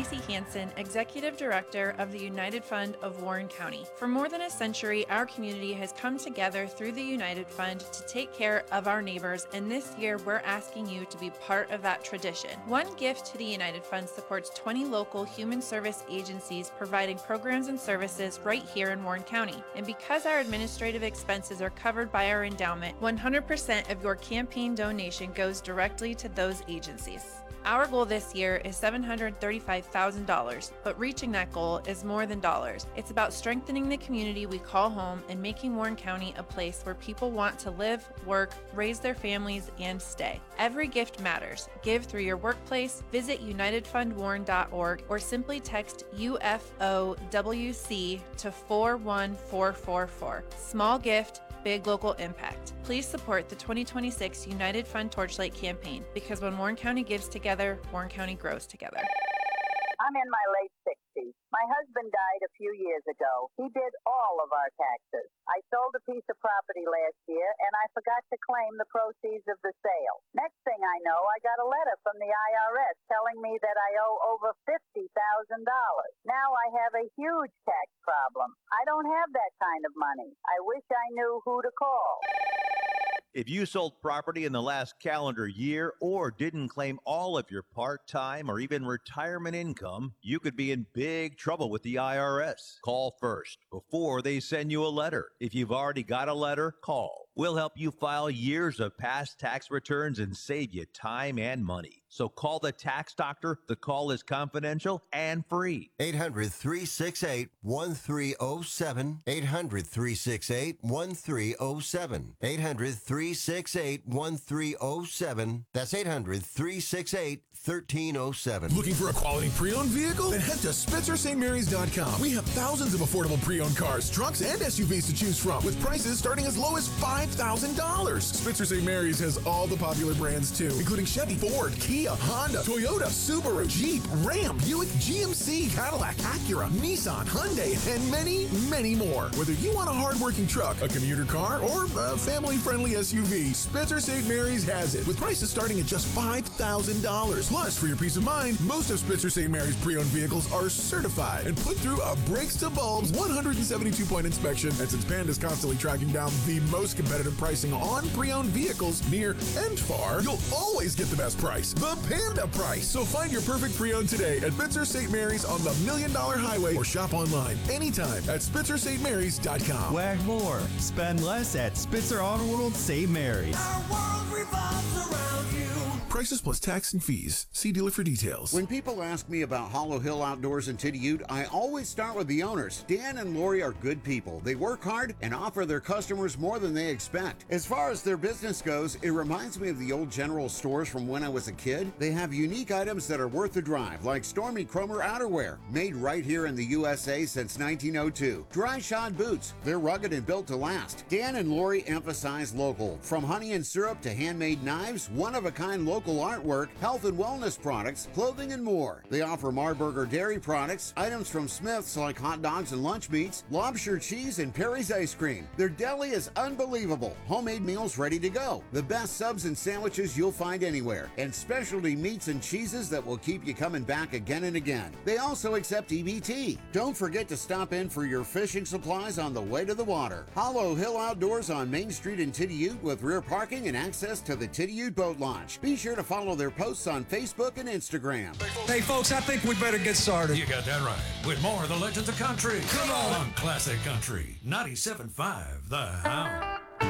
Tracy Hansen, Executive Director of the United Fund of Warren County. For more than a century, our community has come together through the United Fund to take care of our neighbors, and this year we're asking you to be part of that tradition. One gift to the United Fund supports 20 local human service agencies providing programs and services right here in Warren County. And because our administrative expenses are covered by our endowment, 100% of your campaign donation goes directly to those agencies. Our goal this year is $735,000, but reaching that goal is more than dollars. It's about strengthening the community we call home and making Warren County a place where people want to live, work, raise their families, and stay. Every gift matters. Give through your workplace, visit unitedfundwarren.org, or simply text UFOWC to 41444. Small gift, big local impact. Please support the 2026 United Fund Torchlight campaign, because when Warren County gives together, Warren County grows together. I'm in my late 60s. My husband died a few years ago. He did all of our taxes. I sold a piece of property last year, and I forgot to claim the proceeds of the sale. Next thing I know, I got a letter from the IRS telling me that I owe over $50,000. Now I have a huge tax problem. I don't have that kind of money. I wish I knew who to call. If you sold property in the last calendar year or didn't claim all of your part-time or even retirement income, you could be in big trouble with the IRS. Call first before they send you a letter. If you've already got a letter, call. We'll help you file years of past tax returns and save you time and money. So call the tax doctor. The call is confidential and free. 800-368-1307. 800-368-1307. 800-368-1307. That's 800-368-1307. Looking for a quality pre-owned vehicle? Then head to SpitzerSt.Marys.com. We have thousands of affordable pre-owned cars, trucks, and SUVs to choose from, with prices starting as low as $5,000. Spitzer St. Mary's has all the popular brands too, including Chevy, Ford, Kia, Honda, Toyota, Subaru, Jeep, Ram, Buick, GMC, Cadillac, Acura, Nissan, Hyundai, and many, many more. Whether you want a hard-working truck, a commuter car, or a family-friendly SUV, Spitzer St. Mary's has it, with prices starting at just $5,000. Plus, for your peace of mind, most of Spitzer St. Mary's pre-owned vehicles are certified and put through a brakes-to-bulbs 172-point inspection. And since Panda's constantly tracking down the most competitive pricing on pre-owned vehicles near and far, you'll always get the best price, the Panda price. So find your perfect pre-owned today at Spitzer St. Mary's on the $1 Million Highway, or shop online anytime at SpitzerStMarys.com. Wag more, spend less at Spitzer Auto World St. Mary's. Our world revolves around you. Prices plus tax and fees. See dealer for details. When people ask me about Hollow Hill Outdoors in Tidiute, I always start with the owners. Dan and Lori are good people. They work hard and offer their customers more than they expect. As far as their business goes, it reminds me of the old general stores from when I was a kid. They have unique items that are worth the drive, like Stormy Cromer outerwear, made right here in the USA since 1902. Dry shod boots. They're rugged and built to last. Dan and Lori emphasize local. From honey and syrup to handmade knives, one-of-a-kind local artwork, health and wellness products, clothing, and more. They offer Marburger dairy products, items from Smith's like hot dogs and lunch meats, lobster cheese, and Perry's ice cream. Their deli is unbelievable. Homemade meals ready to go. The best subs and sandwiches you'll find anywhere, and specialty meats and cheeses that will keep you coming back again and again. They also accept EBT. Don't forget to stop in for your fishing supplies on the way to the water. Hollow Hill Outdoors on Main Street in Tidiute, with rear parking and access to the Tidiute Boat Launch. Be sure to follow their posts on Facebook and Instagram. Hey folks, I think we better get started. You got that right. With more of the Legends of Country. Come on. Classic Country 97.5 The Hound.